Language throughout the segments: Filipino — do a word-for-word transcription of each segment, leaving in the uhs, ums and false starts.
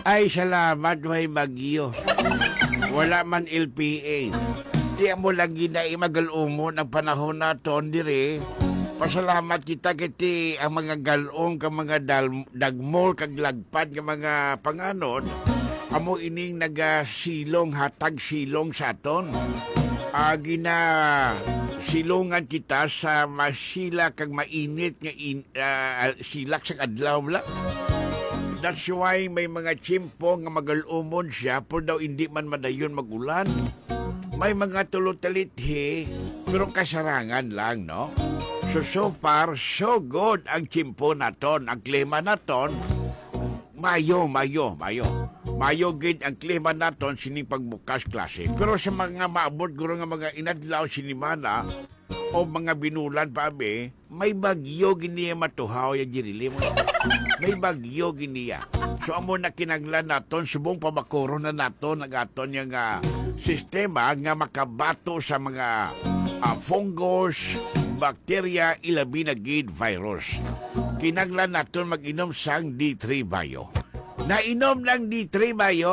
Ay, salamat, may bagyo. Wala man L P A. Di mo lang ginai magalumon ang panahon na ton dire. Pasalamat kita kiti ang mga galong ka mga dal, dagmol kag lagpad ka mga panganon. Amo ining nagasilong hatag silong sa aton. Agi na silungan kita sa masila kag mainit nga in, uh, silak sa adlaw la. That's why may mga chimpo nga magalumon siya por daw hindi man madayon magulan. May mga tulutalithi pero kasarangan lang, no? So, so far, so good ang chimpo naton, ang klima naton. Mayo, mayo, mayo. Mayo gid ang klima naton sining pagbukas klase. Pero sa mga maabot guro nga mga inadlaw sinimana o mga binulan pa be, may bagyo giniya matuhaw ya jirili mo. May bagyo giniya. So amo na kinaglan naton subong pabakuro na naton nagaton yung uh, sistema nga makabato sa mga uh, fungus, bakterya, ilabi na gid virus. Kinaglan naton mag-inom sang D three Bio. Nainom ng D three Bio?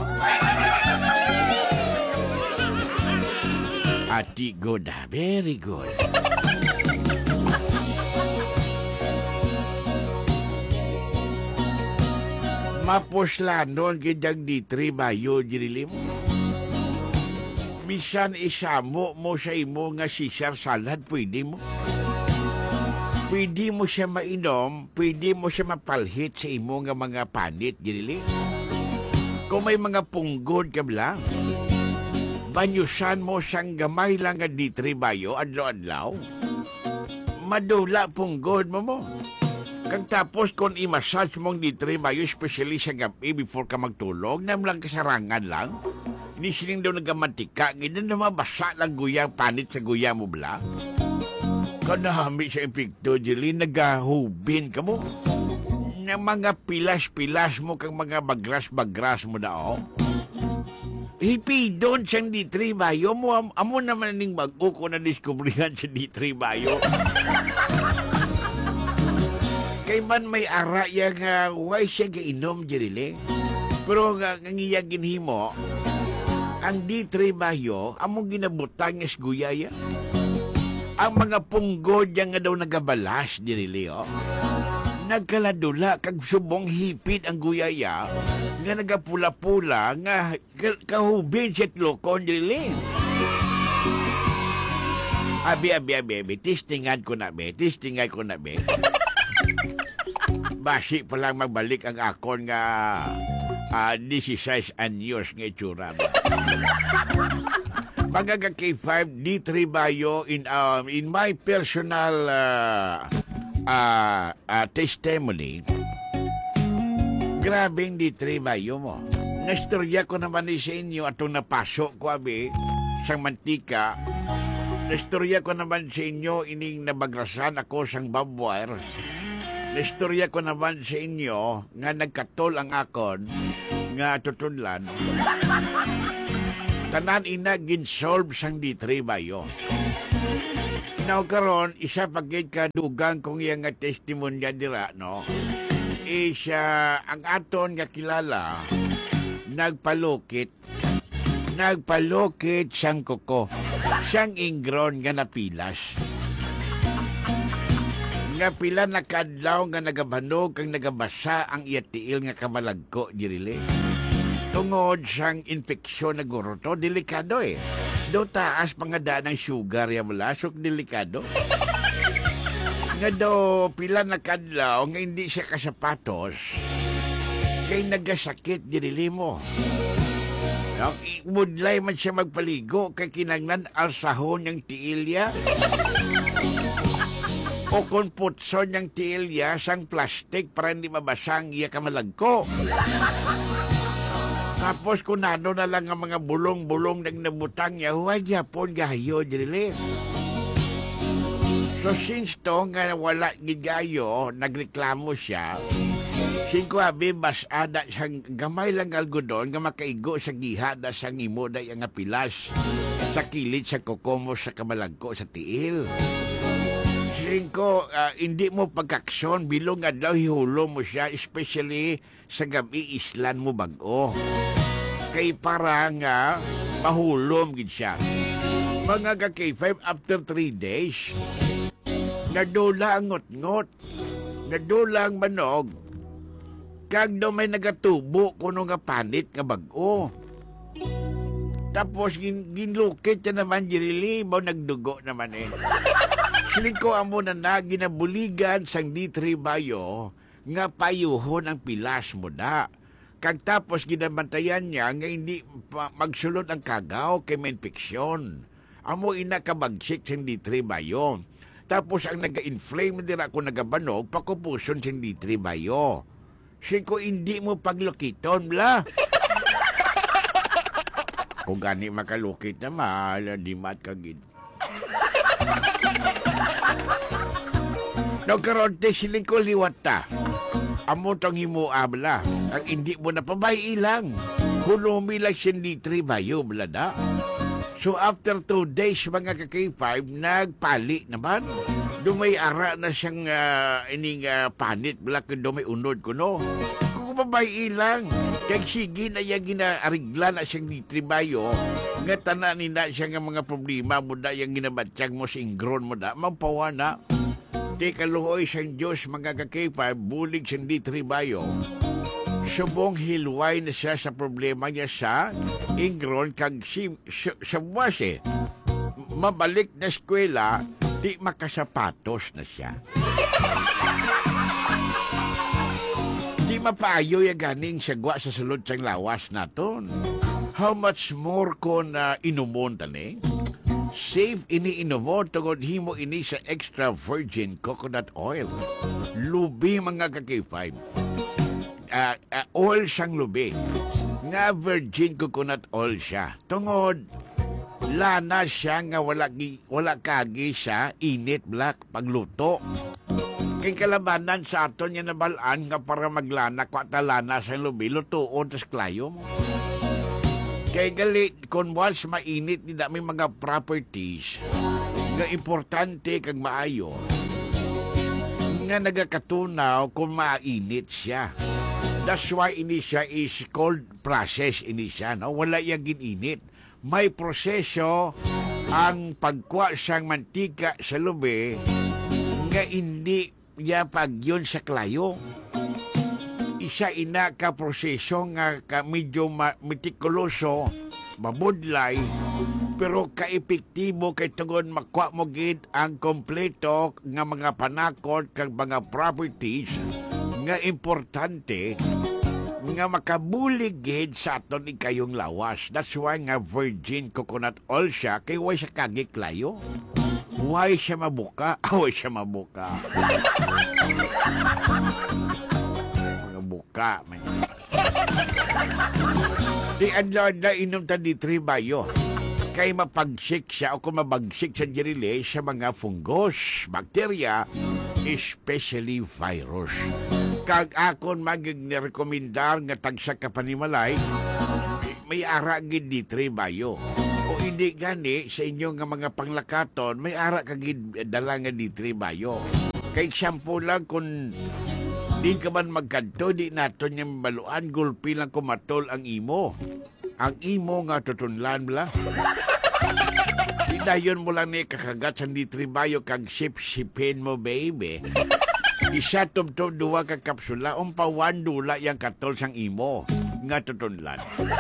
Ati good, very good. Mapuslanon gidang D three Bio, jirilim. Bisan isamo mo sa imo nga Caesar salad, pwede mo. Pwede mo siya mainom, pwede mo siya mapalhit sa imo nga mga panit, girili. Kung may mga punggod ka lang, banyusan mo siyang gamay lang nga D three Bio, adlaw-adlaw. Madula punggod mo mo. Kag tapos kung i-massage mong D three Bio, especially sa gabi before ka magtulog, namlang kasarangan lang. Inisiling daw nagamantika, ganyan na mabasa lang guyang panit sa guya mo bla. Kanahami sa epekto, Jilly, nagahubin ka mo. Na mga pilas-pilas mo kang mga bagras-bagras mo na, oh. Hipidon siyang D three Bio mo. Am amo naman ning bago ko na diskubrihan sa D three Bio. Kay man may ara yang uh, why siya gainom, Jilly. Pero nga uh, ngiya ginhimo, ang D three Bio, among ginabutang is guyaya. Ang mga punggod yang nga daw nagabalas, dirili, oh. Nagkaladula, kag subong hipit ang guyaya, nga nagapula-pula, nga kahubin siya tlokon, dirili. Abi, abi, abi, abi, tistingan ko na, be, tistingan ko na, be. Basi pa lang magbalik ang akon nga Uh, sixteen anyos nga itsura mo. Magaga K five, D three Bio in, um, in my personal uh, uh, uh, testimony, grabing D three Bio mo. Nastorya ko naman ni sa inyo atong napasok ko, abi, sang mantika. Nastorya ko naman sa inyo ining nabagrasan ako sang barbwire. Nastorya ko naman sa inyo nga nagkatol ang akon nga tutudlan. Tanan ina ginsolve sang D three Bio. Now karon isa pagid ka dugang kung iyang nga testimonya dira, no? Isa ang aton nga kilala nagpalukit nagpalukit sang kuko. Sang ingron nga napilas. Nga pila nakadlaw nga nagabanog kang nagabasa ang iyatiil nga kamalagko, jirili. Tungod sang infeksyon na guruto, delikado eh. Do taas pangadaan ng sugar ya mula, sok delikado. Nga do pila nakadlaw nga hindi siya kasapatos, kay nagasakit, jirili mo. Mudlay man siya magpaligo, kay kinangnan alsahon ng tiilya. O kung putson niyang tiilya sang plastic para hindi mabasang iya kamalagko. Tapos kung ano na lang ang mga bulong-bulong nang nabutang niya, huwag Japon gayo, dili. So since to nga wala gigayo, nagreklamo siya, singko abi bas ada sang gamay lang algodon nga makaigo sa gihada sang imo day nga pilas sa kilid sa kokomo sa kamalagko sa tiil. siling ko, ah, hindi mo pagkaksyon, bilong adlaw hihulo mo siya, especially sa gabi islan mo bago. Kay para nga mahulom gid siya. Mga ka-K five, after three days, nadula ang ngot-ngot, nadula ang manog, kag daw may nagatubo kuno nga panit nga bago. Tapos gin, ginlukit na naman jirilibaw, nagdugo naman eh. Siling ko amo na na ginabuligan sang D three bayo nga payuhon ang pilas mo da. Kag tapos ginabantayan niya nga hindi magsulod ang kagaw kay may infeksyon. Amo ina kabagsik sang D three bayo. Tapos ang naga-inflame dira ko nagabanog, pakupuson sang D three bayo. Siling ko hindi mo paglukiton, bla. Kung gani makalukit na mahal, di mat kagid. No karonte siling ko liwat ta. Amo tong himo abla. Ang hindi mo na pabay ilang. Hulumi lang siya di three bayo blada. So after two days mga ka-K five, nagpali naman. Dumay ara na siyang uh, ining uh, panit bala kung dumay unod ko no. Kung pabay ilang. Kaya sige na yung ginaarigla na siyang di three bayo. Nga tanan na siya nga mga problema mo da yung ginabatsyag mo sa ingron mo da. Mampawa na. Di kaluhoy siyang Diyos mga ka-K five, bulig siyang di three bayo. Subong hilway na siya sa problema niya sa ingron kag si, si, sa buwas eh. Mabalik na eskwela, di makasapatos na siya. Di mapayo yung ganing sagwa sa sulod siyang lawas naton. How much more kon uh, inumon tani? Safe ini inumon tungod himo ini sa extra virgin coconut oil. Lubi mga ka-K five. Uh, uh, oil siyang lubi. Nga virgin coconut oil siya. Tungod, lana siya nga wala, wala kagi siya init black pagluto. Kay kalabanan sa aton niya nabalaan nga para maglana kwata lana sa lubi, lutuon tas klayom. Kay gali, kung once mainit, di dami mga properties nga importante kag maayo nga nagakatunaw kung mainit siya. That's why ini siya is cold process ini siya. No? Wala yung gininit. May proseso ang pagkuha siyang mantika sa lubi nga hindi niya pag yun sa klayo. Isa ina ka proseso nga ka medyo ma- metikuloso, mabudlay, pero ka-epektibo kay tungod makuha mo gid ang kompleto nga mga panakot kag mga properties nga importante nga makabulig gid sa aton ikayong lawas. That's why nga virgin coconut oil siya kay way siya kagik layo. Way siya mabuka. Way siya mabuka. Mga buka. Man. Di adlaw na inom ta di three bayo. Kay mapagsik siya o kung mabagsik sa jirili sa mga fungus, bakterya, especially virus. Kag akon magig nirekomendar nga tagsa ka panimalay, may ara gid di three bayo. O hindi gani sa inyo nga mga panglakaton, may ara kagid dala nga di three bayo. Kay shampoo lang kung di ka man magkanto, di naton yung baluan, gulpi lang kumatol ang imo. Ang imo nga tutunlan bla. Dayon mo lang ni kakagat sa di three bayo kag sip-sipin mo, baby. Isa tum-tum duwa ka kapsula, umpawan dula yang katol sang imo. Nga tutunlan.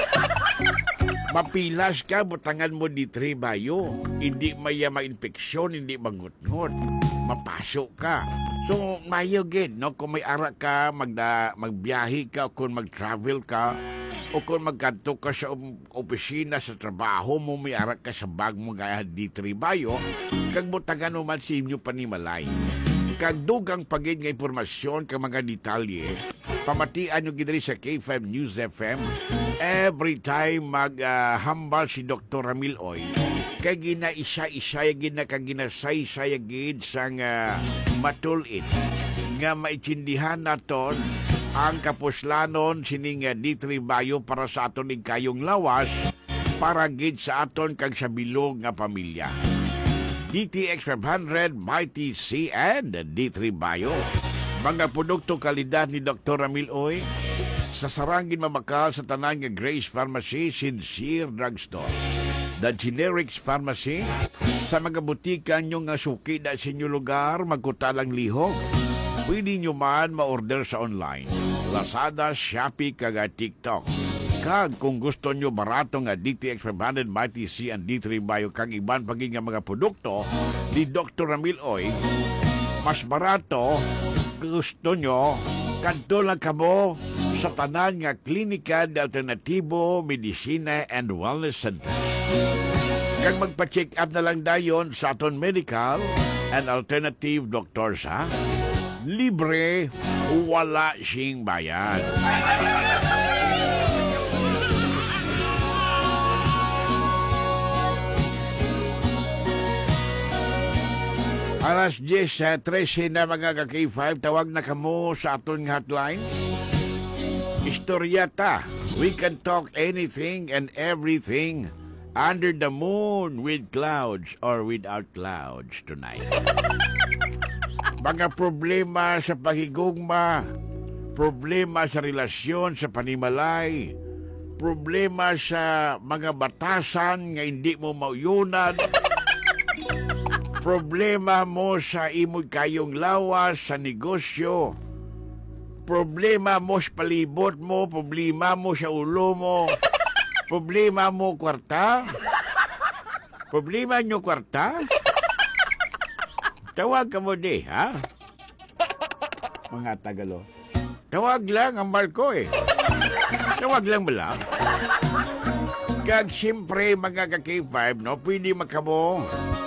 Mapilas ka, butangan mo di three bayo. Hindi maya ma-infeksyon, hindi mangut-ngut. Mapasok ka. So, mayo gid, no? Kung may ara ka, magda, magbiyahe ka, kung mag-travel ka, o kung magkanto ka sa opisina, sa trabaho mo, may ara ka sa bag mo gaya di three bayo, kag butangan mo man si inyo panimalay. Kag dugang pagid nga impormasyon kag mga detalye, pamatian nyo gidri sa K five News F M every time maghambal uh, si Doctor Ramil Oy. Kay gina isa-isa gina kag ginasay-say gid sang uh, matulit nga maitsindihan naton ang kapuslanon sining uh, di three bayo para sa aton kayong lawas para gid sa aton kag sa bilog nga pamilya. D T X five hundred, Mighty C, and D three Bio. Mga produktong kalidad ni Doctor Ramil Oy sa sarangin mamakal sa tanan nga Grace Pharmacy, Sincere Drugstore. The Generics Pharmacy, sa mga butika nyo nga suki na sa inyo lugar, magkutalang lihok. Pwede nyo man ma-order sa online. Lazada, Shopee, kaga TikTok. Kag kung gusto nyo barato nga D T X five hundred, Mighty C, and D three Bio kag iban paging nga mga produkto ni Doctor Ramil Oy, mas barato gusto nyo, kadto lang kamo sa tanan nga klinika de alternatibo, medisina, and wellness center. Kag magpa-check up na lang dayon sa aton medical and alternative doctors, ha? Libre, wala sing bayad. Alas diyes, uh, trese na mga ka-K five, tawag na kamo sa aton hotline. Istoryata, we can talk anything and everything under the moon with clouds or without clouds tonight. Mga problema sa pagigugma, problema sa relasyon sa panimalay, problema sa mga batasan nga hindi mo mauyunan, problema mo sa imoy kayong lawas sa negosyo, problema mo sa palibot mo, problema mo sa ulo mo, problema mo kwarta, problema nyo kwarta, tawag ka mo di, ha? Mga Tagalo. Tawag lang ang barko eh. Tawag lang ba lang? Kag siyempre mga ka-K five, no, pwede makamo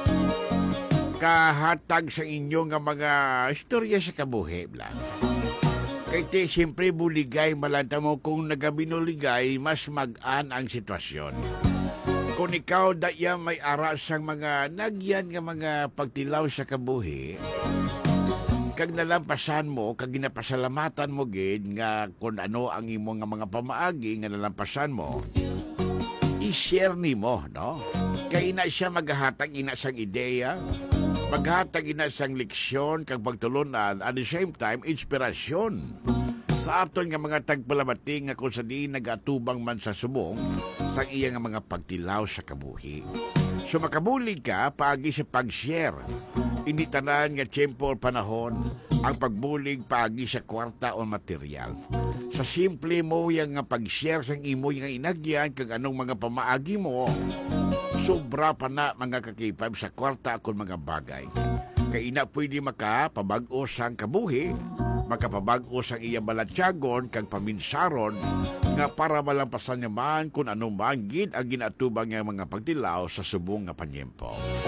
kahatag sa inyo nga mga istorya sa kabuhi lang. Kaya te, siyempre buligay, malanta mo kung nagabinuligay, mas mag-an ang sitwasyon. Kung ikaw daya may aras ang mga nagyan nga mga pagtilaw sa kabuhi, kag nalampasan mo, kag ginapasalamatan mo gid nga kung ano ang imo nga mga pamaagi nga nalampasan mo, i-share ni mo, no? Kaya ina siya maghahatag ina sang ideya, maghatag ina sang leksyon kag pagtulunan, at the same time inspirasyon sa aton nga mga tagpalamati nga kung sa di nagatubang man sa subong sa iya nga mga pagtilaw sa kabuhi. So makabulig ka paagi sa pag-share. Hindi tanan nga tiyempo o panahon ang pagbulig paagi sa kwarta o material. Sa simple mo yang nga pag-share sang imo yang inagyan kag anong mga pamaagi mo, sobra pa na mga kakipab sa kwarta akong mga bagay. Kaya ina pwede maka pabag-o sang kabuhi, makapabag-o sang iya balatyagon kag paminsaron nga para malampasan naman kung anong manggid ang ginatubang nga mga pagtilaw sa subong nga panyempo.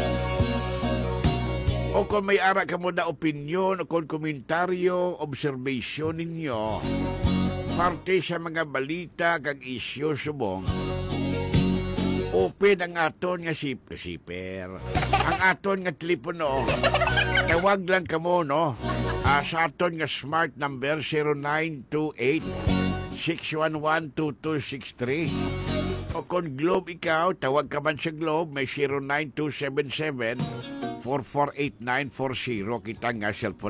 O kung may ara ka mo na opinyon o kung komentaryo, observation ninyo, parte sa mga balita kag isyo subong, open ang aton nga siper. Ang aton nga telepono, tawag lang ka mo, no? Uh, sa aton nga smart number zero nine two eight, six one one, two two six three. O kung Globe ikaw, tawag ka man sa Globe, may zero nine two seven seven, four four eight nine four zero. Kita nga cellphone